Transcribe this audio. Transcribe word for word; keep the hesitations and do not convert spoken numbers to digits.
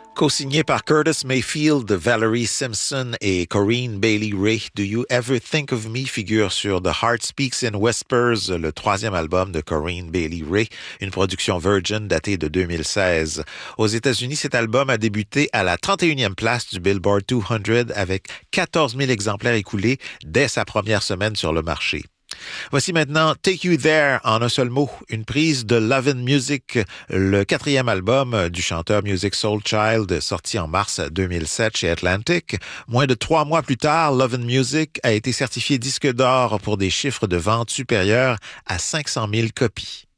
Co-signé par Curtis Mayfield, Valerie Simpson et Corinne Bailey Rae, Do You Ever Think of Me figure sur The Heart Speaks in Whispers, le troisième album de Corinne Bailey Rae, une production Virgin datée de deux mille seize. Aux États-Unis, cet album a débuté à la trente et unième place du Billboard deux cents avec quatorze mille exemplaires écoulés dès sa première semaine sur le marché. Voici maintenant Take You There en un seul mot, une prise de Lovin' Music, le quatrième album du chanteur Musiq Soulchild sorti en mars deux mille sept chez Atlantic. Moins de trois mois plus tard, Lovin' Music a été certifié disque d'or pour des chiffres de vente supérieurs à cinq cent mille copies.